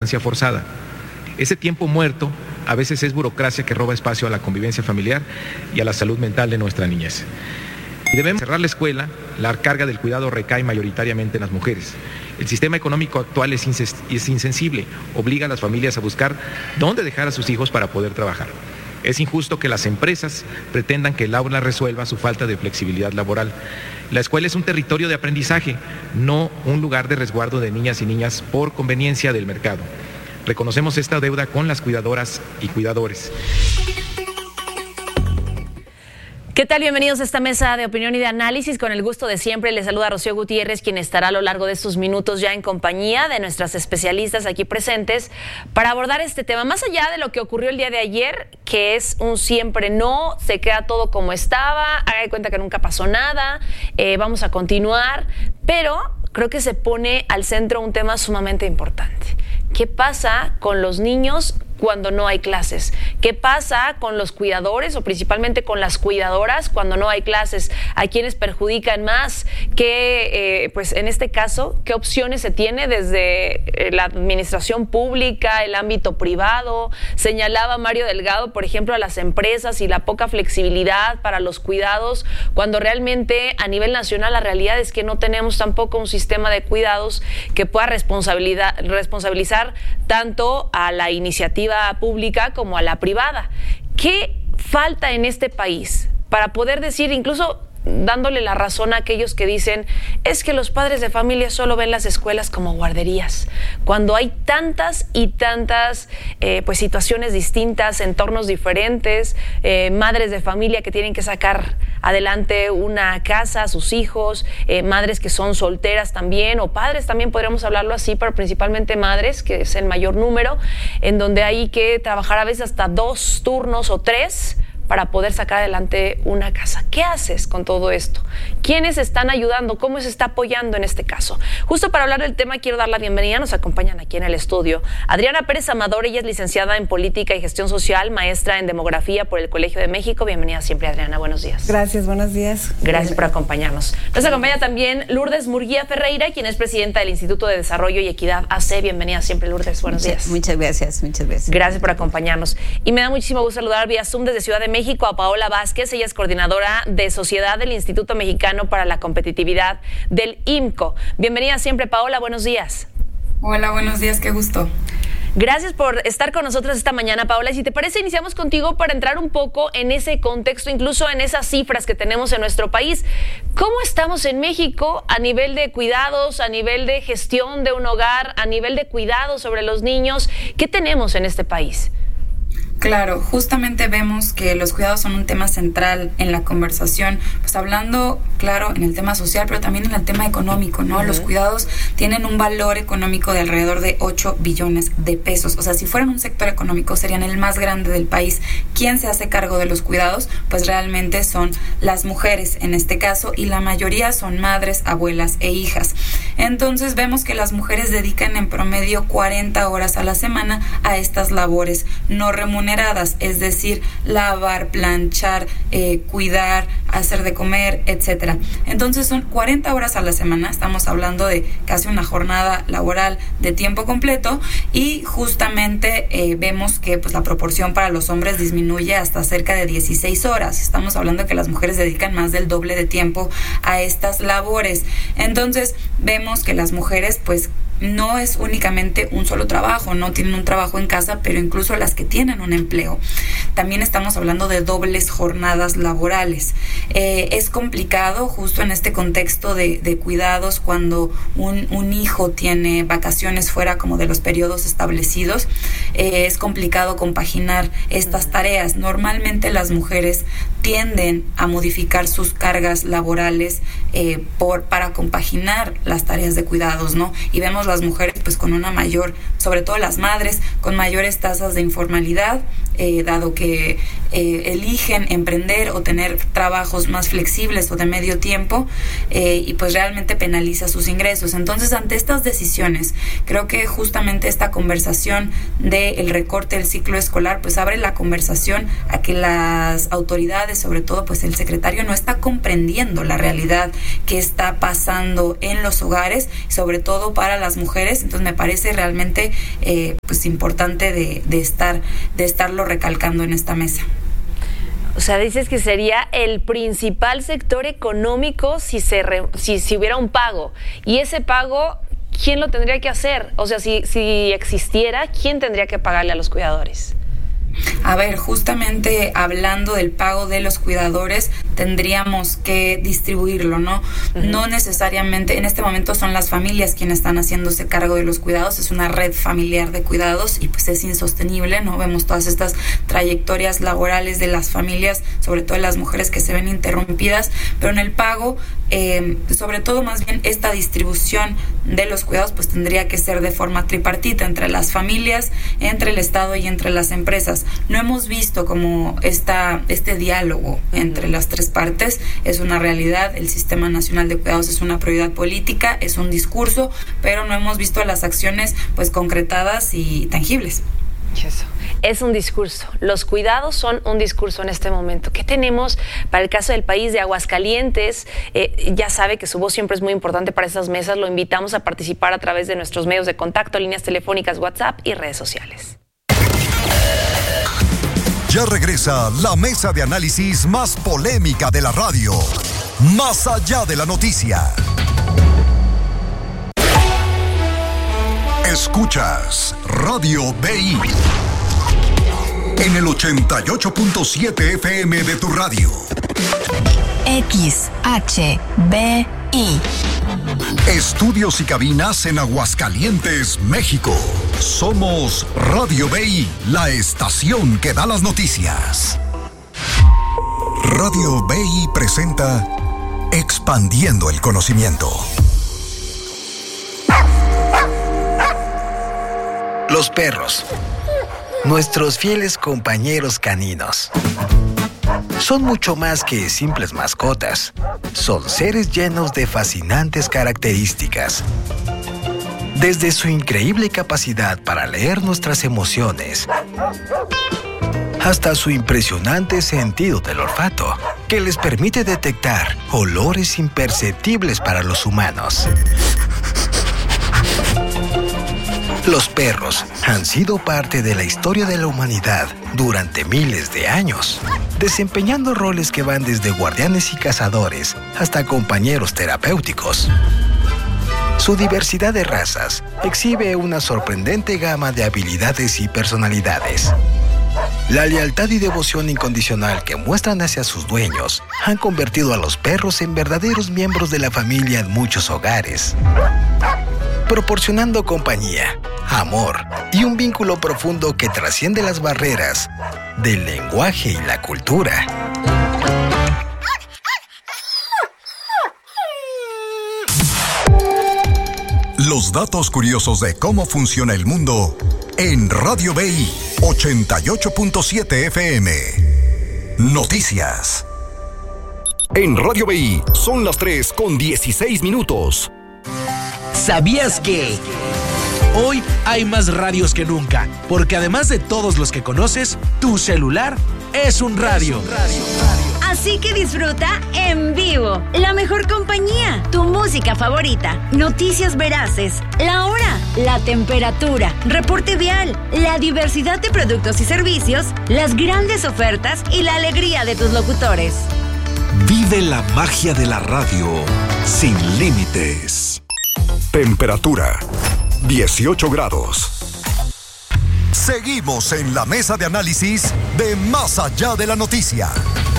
forzada. Ese tiempo muerto a veces es burocracia que roba espacio a la convivencia familiar y a la salud mental de nuestra niñez. Si debemos cerrar la escuela, la carga del cuidado recae mayoritariamente en las mujeres. El sistema económico actual es insensible, obliga a las familias a buscar dónde dejar a sus hijos para poder trabajar. Es injusto que las empresas pretendan que el aula resuelva su falta de flexibilidad laboral. La escuela es un territorio de aprendizaje, no un lugar de resguardo de niñas y niñas por conveniencia del mercado. Reconocemos esta deuda con las cuidadoras y cuidadores. ¿Qué tal? Bienvenidos a esta mesa de opinión y de análisis. Con el gusto de siempre, les saluda Rocío Gutiérrez, quien estará a lo largo de estos minutos ya en compañía de nuestras especialistas aquí presentes para abordar este tema. Más allá de lo que ocurrió el día de ayer, que es un siempre no, se queda todo como estaba, haga de cuenta que nunca pasó nada, vamos a continuar, pero creo que se pone al centro un tema sumamente importante. ¿Qué pasa con los niños cuando no hay clases? ¿Qué pasa con los cuidadores o principalmente con las cuidadoras cuando no hay clases? ¿A quiénes perjudican más? Pues en este caso, ¿qué opciones se tiene desde la administración pública, el ámbito privado? Señalaba Mario Delgado, por ejemplo, a las empresas y la poca flexibilidad para los cuidados, cuando realmente a nivel nacional la realidad es que no tenemos tampoco un sistema de cuidados que pueda responsabilizar tanto a la iniciativa pública como a la privada. ¿Qué falta en este país para poder decir, incluso dándole la razón a aquellos que dicen es que los padres de familia solo ven las escuelas como guarderías, cuando hay tantas y tantas pues situaciones distintas, entornos diferentes, madres de familia que tienen que sacar adelante una casa a sus hijos, madres que son solteras también, o padres también podríamos hablarlo así, pero principalmente madres, que es el mayor número, en donde hay que trabajar a veces hasta 2 turnos o 3 para poder sacar adelante una casa. ¿Qué haces con todo esto? ¿Quiénes están ayudando? ¿Cómo se está apoyando en este caso? Justo para hablar del tema quiero dar la bienvenida, nos acompañan aquí en el estudio Adriana Pérez Amador, ella es licenciada en Política y Gestión Social, maestra en Demografía por el Colegio de México. Bienvenida siempre, Adriana, buenos días. Gracias, buenos días. Gracias por acompañarnos. Nos acompaña también Lourdes Murguía Ferreira, quien es presidenta del Instituto de Desarrollo y Equidad AC. Bienvenida siempre, Lourdes, buenos días. Muchas gracias, muchas gracias. Gracias por acompañarnos. Y me da muchísimo gusto saludar vía Zoom desde Ciudad de México a Paola Vázquez, ella es coordinadora de Sociedad del Instituto Mexicano para la Competitividad del IMCO. Bienvenida siempre, Paola, buenos días. Hola, buenos días, qué gusto. Gracias por estar con nosotros esta mañana, Paola. Y si te parece, iniciamos contigo para entrar un poco en ese contexto, incluso en esas cifras que tenemos en nuestro país. ¿Cómo estamos en México a nivel de cuidados, a nivel de gestión de un hogar, a nivel de cuidados sobre los niños? ¿Qué tenemos en este país? Claro, justamente vemos que los cuidados son un tema central en la conversación, pues hablando, claro, en el tema social, pero también en el tema económico, ¿no? Los cuidados tienen un valor económico de alrededor de 8 billones de pesos. O sea, si fueran un sector económico, serían el más grande del país. ¿Quién se hace cargo de los cuidados? Pues realmente son las mujeres en este caso, y la mayoría son madres, abuelas e hijas. Entonces vemos que las mujeres dedican en promedio 40 horas a la semana a estas labores no remuneradas, es decir, lavar, planchar, cuidar, hacer de comer, etcétera. Entonces son 40 horas a la semana, estamos hablando de casi una jornada laboral de tiempo completo, y justamente vemos que pues la proporción para los hombres disminuye hasta cerca de 16 horas. Estamos hablando de que las mujeres dedican más del doble de tiempo a estas labores. Entonces vemos que las mujeres pues no es únicamente un solo trabajo, no tienen un trabajo en casa, pero incluso las que tienen un empleo. También estamos hablando de dobles jornadas laborales. Es complicado justo en este contexto de cuidados cuando un hijo tiene vacaciones fuera como de los periodos establecidos. Es complicado compaginar estas tareas. Normalmente las mujeres tienden a modificar sus cargas laborales para compaginar las tareas de cuidados, ¿no? Y vemos las mujeres pues con una mayor, sobre todo las madres, con mayores tasas de informalidad, dado que eligen emprender o tener trabajos más flexibles o de medio tiempo, y pues realmente penaliza sus ingresos. Entonces, ante estas decisiones, creo que justamente esta conversación del recorte del ciclo escolar pues abre la conversación a que las autoridades autoridades, sobre todo pues el secretario, no está comprendiendo la realidad que está pasando en los hogares, sobre todo para las mujeres. Entonces me parece realmente pues importante de estarlo recalcando en esta mesa. O sea, dices que sería el principal sector económico si hubiera un pago. Y ese pago, ¿quién lo tendría que hacer? O sea, si existiera, ¿quién tendría que pagarle a los cuidadores? A ver, justamente hablando del pago de los cuidadores, tendríamos que distribuirlo, ¿no? Uh-huh. No necesariamente, en este momento son las familias quienes están haciéndose cargo de los cuidados, es una red familiar de cuidados y pues es insostenible, ¿no? Vemos todas estas trayectorias laborales de las familias, sobre todo de las mujeres que se ven interrumpidas, pero en el pago, sobre todo más bien esta distribución de los cuidados pues tendría que ser de forma tripartita entre las familias, entre el Estado y entre las empresas. No hemos visto como este diálogo entre las tres partes. Es una realidad, el Sistema Nacional de Cuidados es una prioridad política, es un discurso, pero no hemos visto las acciones pues concretadas y tangibles. Eso. Es un discurso. Los cuidados son un discurso en este momento. ¿Qué tenemos para el caso del país de Aguascalientes? Ya sabe que su voz siempre es muy importante para esas mesas. Lo invitamos a participar a través de nuestros medios de contacto, líneas telefónicas, WhatsApp y redes sociales. Ya regresa la mesa de análisis más polémica de la radio. Más allá de la noticia. Escuchas Radio BI en el 88.7 FM de tu radio. XHBI. Estudios y cabinas en Aguascalientes, México. Somos Radio BI, la estación que da las noticias. Radio BI presenta Expandiendo el Conocimiento. Los perros, nuestros fieles compañeros caninos, son mucho más que simples mascotas. Son seres llenos de fascinantes características. Desde su increíble capacidad para leer nuestras emociones, hasta su impresionante sentido del olfato, que les permite detectar olores imperceptibles para los humanos. Los perros han sido parte de la historia de la humanidad durante miles de años, desempeñando roles que van desde guardianes y cazadores hasta compañeros terapéuticos. Su diversidad de razas exhibe una sorprendente gama de habilidades y personalidades. La lealtad y devoción incondicional que muestran hacia sus dueños han convertido a los perros en verdaderos miembros de la familia en muchos hogares, proporcionando compañía, amor y un vínculo profundo que trasciende las barreras del lenguaje y la cultura. Los datos curiosos de cómo funciona el mundo en Radio BI 88.7 FM. Noticias. En Radio BI son las 3:16. ¿Sabías que hoy hay más radios que nunca? Porque además de todos los que conoces, tu celular es un radio. Así que disfruta en vivo la mejor compañía, tu música favorita, noticias veraces, la hora, la temperatura, reporte vial, la diversidad de productos y servicios, las grandes ofertas y la alegría de tus locutores. Vive la magia de la radio sin límites. Temperatura 18 grados. Seguimos en la mesa de análisis de Más Allá de la Noticia.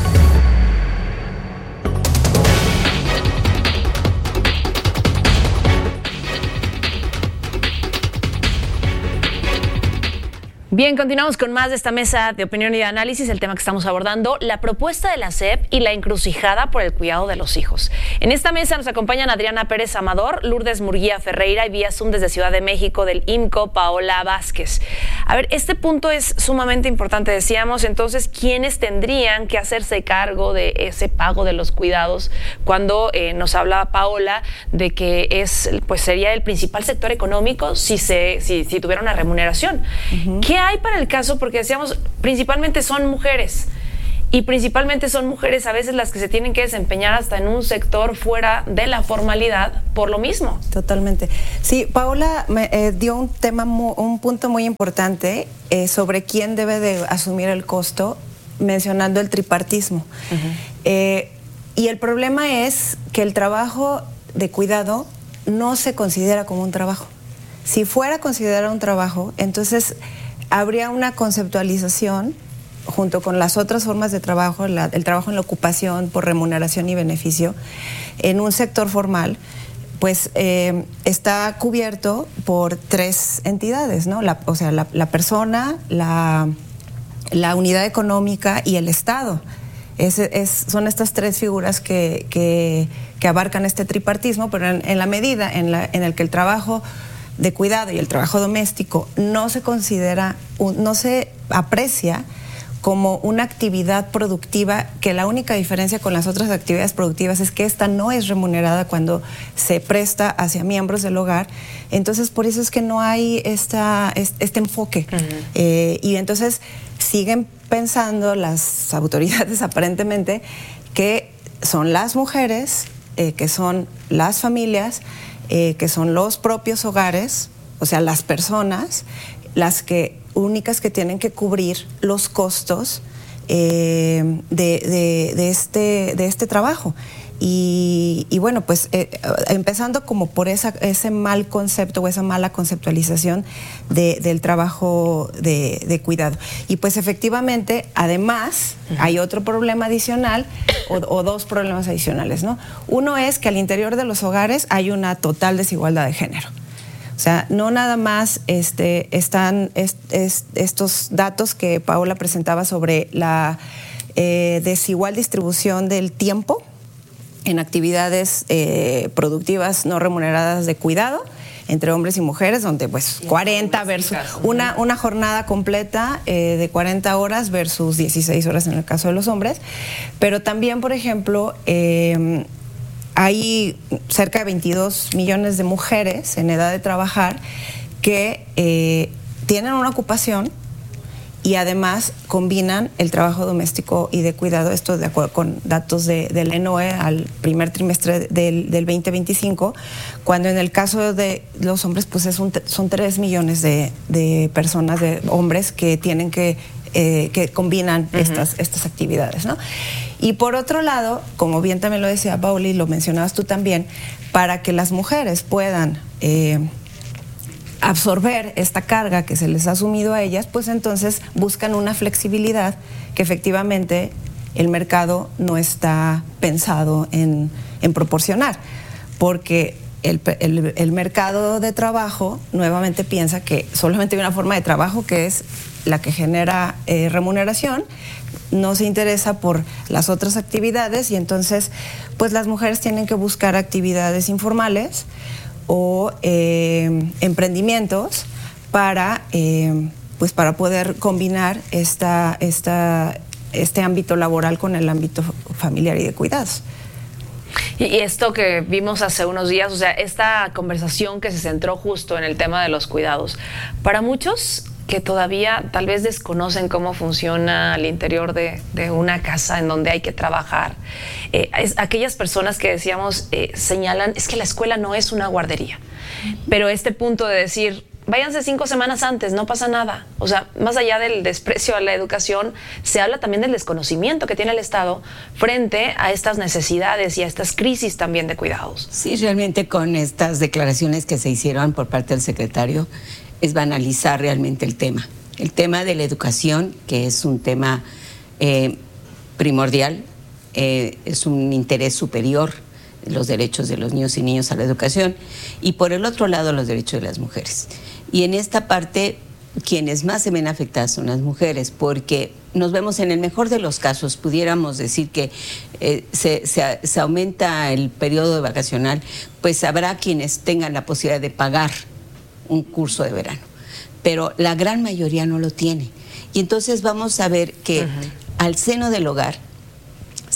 Bien, continuamos con más de esta mesa de opinión y de análisis. El tema que estamos abordando, la propuesta de la SEP y la encrucijada por el cuidado de los hijos. En esta mesa nos acompañan Adriana Pérez Amador, Lourdes Murguía Ferreira y vía Zoom desde Ciudad de México del IMCO, Paola Vázquez. A ver, este punto es sumamente importante, decíamos. Entonces, ¿quiénes tendrían que hacerse cargo de ese pago de los cuidados? Cuando nos habla Paola de que sería el principal sector económico si tuviera una remuneración. Uh-huh. ¿Qué hay para el caso? Porque decíamos, principalmente son mujeres. Y principalmente son mujeres a veces las que se tienen que desempeñar hasta en un sector fuera de la formalidad por lo mismo. Totalmente. Sí, Paola me dio un punto muy importante sobre quién debe de asumir el costo, mencionando el tripartismo. Y el problema es que el trabajo de cuidado no se considera como un trabajo. Si fuera considerado un trabajo, entonces habría una conceptualización junto con las otras formas de trabajo, el trabajo en la ocupación por remuneración y beneficio, en un sector formal, pues está cubierto por 3 entidades, ¿no? La persona, la unidad económica y el Estado. Son estas 3 figuras que abarcan este tripartismo, pero en la medida en el que el trabajo de cuidado y el trabajo doméstico no se considera, no se aprecia como una actividad productiva, que la única diferencia con las otras actividades productivas es que esta no es remunerada cuando se presta hacia miembros del hogar. Entonces, por eso es que no hay este enfoque. Y entonces siguen pensando las autoridades aparentemente que son las mujeres, que son las familias, que son los propios hogares, o sea, las personas, las únicas que tienen que cubrir los costos de este trabajo. Y bueno, pues empezando como por ese mal concepto o esa mala conceptualización del trabajo de cuidado. Y pues efectivamente, además, hay otro problema adicional o 2 problemas adicionales, ¿no? Uno es que al interior de los hogares hay una total desigualdad de género. O sea, no nada más están estos datos que Paola presentaba sobre la desigual distribución del tiempo en actividades productivas no remuneradas de cuidado entre hombres y mujeres, donde pues 40 versus una jornada completa de 40 horas versus 16 horas en el caso de los hombres. Pero también, por ejemplo, hay cerca de 22 millones de mujeres en edad de trabajar que tienen una ocupación y además combinan el trabajo doméstico y de cuidado, esto de acuerdo con datos del ENOE al primer trimestre del 2025, cuando en el caso de los hombres pues son 3 millones de personas, de hombres que tienen que combinan estas actividades, ¿no? Y por otro lado, como bien también lo decía Pauli, lo mencionabas tú también, para que las mujeres puedan absorber esta carga que se les ha asumido a ellas, pues entonces buscan una flexibilidad que efectivamente el mercado no está pensado en proporcionar, porque el mercado de trabajo nuevamente piensa que solamente hay una forma de trabajo, que es la que genera remuneración, no se interesa por las otras actividades, y entonces pues las mujeres tienen que buscar actividades informales o emprendimientos para poder combinar este ámbito laboral con el ámbito familiar y de cuidados. Y esto que vimos hace unos días, o sea, esta conversación que se centró justo en el tema de los cuidados, para muchos que todavía tal vez desconocen cómo funciona al interior de una casa en donde hay que trabajar, aquellas personas que decíamos señalan, es que la escuela no es una guardería, pero este punto de decir, váyanse 5 semanas antes, no pasa nada. O sea, más allá del desprecio a la educación, se habla también del desconocimiento que tiene el Estado frente a estas necesidades y a estas crisis también de cuidados. Sí, realmente con estas declaraciones que se hicieron por parte del secretario es banalizar realmente el tema de la educación, que es un tema primordial, es un interés superior, los derechos de los niños y niñas a la educación, y por el otro lado los derechos de las mujeres. Y en esta parte quienes más se ven afectadas son las mujeres, porque nos vemos en el mejor de los casos, pudiéramos decir que se aumenta el periodo vacacional, pues habrá quienes tengan la posibilidad de pagar un curso de verano, pero la gran mayoría no lo tiene. Y entonces vamos a ver que al seno del hogar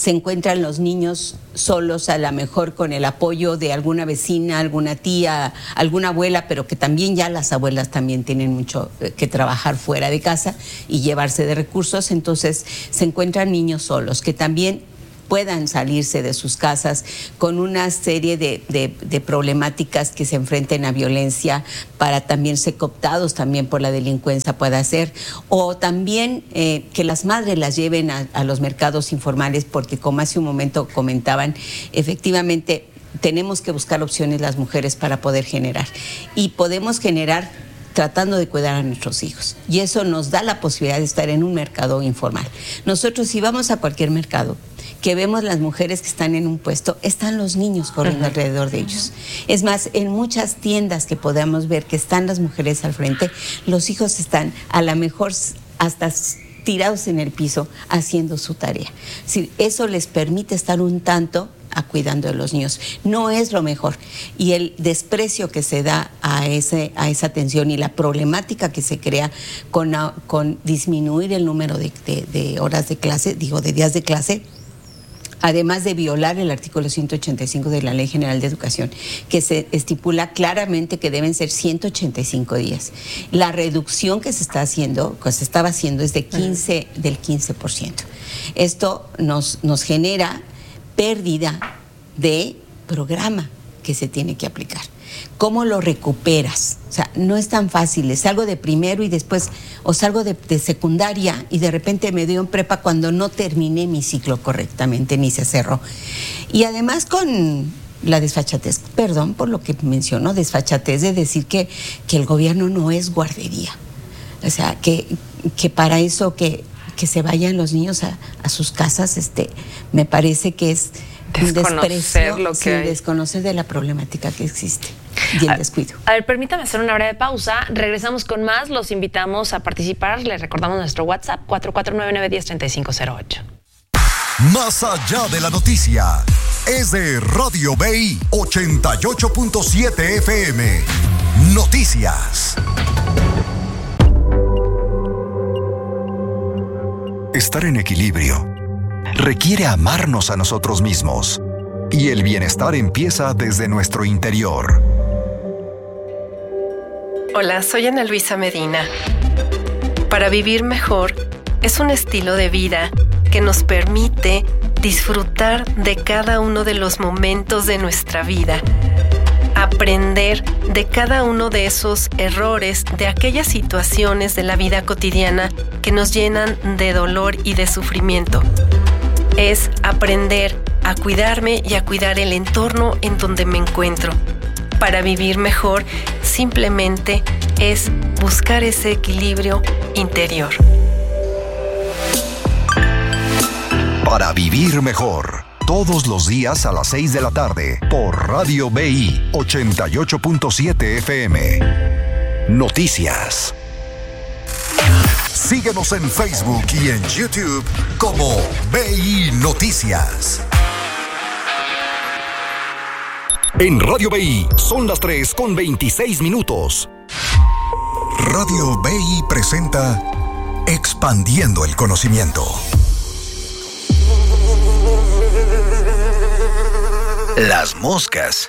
se encuentran los niños solos, a lo mejor con el apoyo de alguna vecina, alguna tía, alguna abuela, pero que también ya las abuelas también tienen mucho que trabajar fuera de casa y llevarse de recursos. Entonces se encuentran niños solos que también puedan salirse de sus casas con una serie de problemáticas que se enfrenten a violencia, para también ser cooptados también por la delincuencia pueda ser, o también que las madres las lleven a los mercados informales, porque como hace un momento comentaban, efectivamente tenemos que buscar opciones las mujeres para poder generar, y podemos generar tratando de cuidar a nuestros hijos, y eso nos da la posibilidad de estar en un mercado informal. Nosotros, si vamos a cualquier mercado que vemos las mujeres que están en un puesto, están los niños corriendo alrededor de ellos. Es más, en muchas tiendas que podamos ver que están las mujeres al frente, los hijos están a lo mejor hasta tirados en el piso haciendo su tarea. Sí, eso les permite estar un tanto cuidando de los niños. No es lo mejor. Y el desprecio que se da a esa atención y la problemática que se crea con disminuir el número de horas de clase, de días de clase, además de violar el artículo 185 de la Ley General de Educación, que se estipula claramente que deben ser 185 días. La reducción que se estaba haciendo es del 15%. Esto nos genera pérdida de programa que se tiene que aplicar. ¿Cómo lo recuperas? O sea, no es tan fácil. Salgo de primero y después, o salgo de secundaria y de repente me dio en prepa cuando no terminé mi ciclo correctamente, ni se cerró. Y además con la desfachatez, perdón por lo que mencionó, desfachatez de decir que el gobierno no es guardería. O sea, que para eso que se vayan los niños a sus casas, me parece que es un desprecio, desconocer de la problemática que existe y el descuido. A ver, permítame hacer una breve pausa. Regresamos con más. Los invitamos a participar. Les recordamos nuestro WhatsApp 4499103508. Más allá de la noticia, es de Radio BI 88.7 FM. Noticias. Estar en equilibrio requiere amarnos a nosotros mismos, y el bienestar empieza desde nuestro interior. Hola, soy Ana Luisa Medina. Para vivir mejor es un estilo de vida que nos permite disfrutar de cada uno de los momentos de nuestra vida, aprender de cada uno de esos errores, de aquellas situaciones de la vida cotidiana que nos llenan de dolor y de sufrimiento. Es aprender a cuidarme y a cuidar el entorno en donde me encuentro. Para vivir mejor, simplemente es buscar ese equilibrio interior. Para vivir mejor, todos los días a las 6 de la tarde, por Radio BI 88.7 FM. Noticias. Síguenos en Facebook y en YouTube como BI Noticias. En Radio BI son las 3:26. Radio BI presenta Expandiendo el Conocimiento. Las moscas.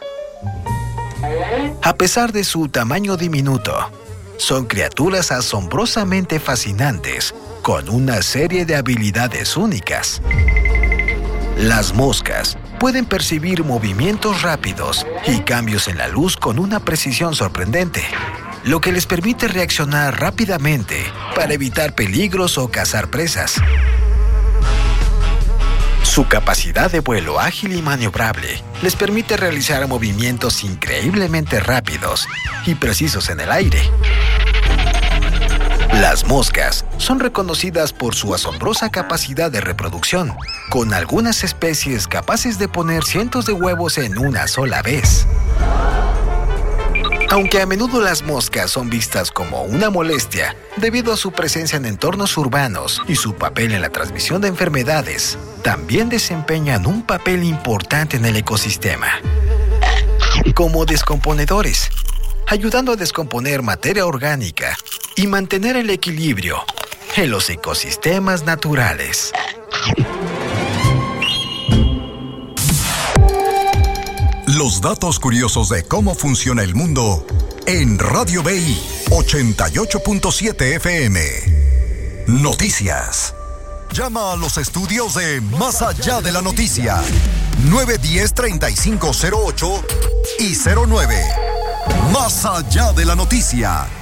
A pesar de su tamaño diminuto, son criaturas asombrosamente fascinantes, con una serie de habilidades únicas. Las moscas pueden percibir movimientos rápidos y cambios en la luz con una precisión sorprendente, lo que les permite reaccionar rápidamente para evitar peligros o cazar presas. Su capacidad de vuelo ágil y maniobrable les permite realizar movimientos increíblemente rápidos y precisos en el aire. Las moscas son reconocidas por su asombrosa capacidad de reproducción, con algunas especies capaces de poner cientos de huevos en una sola vez. Aunque a menudo las moscas son vistas como una molestia debido a su presencia en entornos urbanos y su papel en la transmisión de enfermedades, también desempeñan un papel importante en el ecosistema. Como descomponedores, ayudando a descomponer materia orgánica y mantener el equilibrio en los ecosistemas naturales. Los datos curiosos de cómo funciona el mundo en Radio BI 88.7 FM. Noticias. Llama a los estudios de Más Allá de la Noticia. 910-3508 y 09. Más Allá de la Noticia.